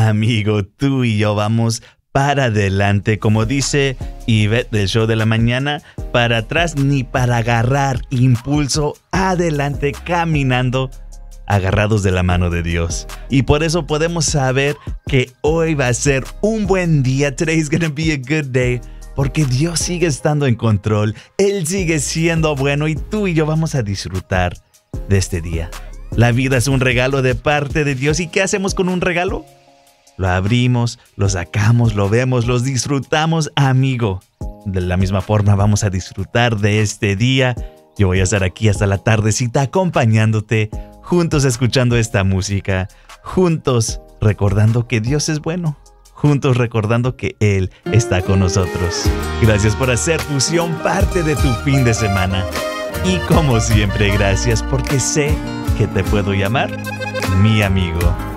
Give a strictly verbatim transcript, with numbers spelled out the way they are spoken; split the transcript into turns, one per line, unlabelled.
amigo, tú y yo vamos para adelante, como dice Ivette del Show de la Mañana, para atrás ni para agarrar impulso, adelante, caminando, agarrados de la mano de Dios. Y por eso podemos saber que hoy va a ser un buen día. Today's gonna be a good day. Porque Dios sigue estando en control. Él sigue siendo bueno y tú y yo vamos a disfrutar de este día. La vida es un regalo de parte de Dios. ¿Y qué hacemos con un regalo? Lo abrimos, lo sacamos, lo vemos, los disfrutamos, amigo. De la misma forma vamos a disfrutar de este día. Yo voy a estar aquí hasta la tardecita acompañándote, juntos escuchando esta música, juntos recordando que Dios es bueno, juntos recordando que Él está con nosotros. Gracias por hacer Fusión parte de tu fin de semana. Y como siempre, gracias porque sé que te puedo llamar mi amigo.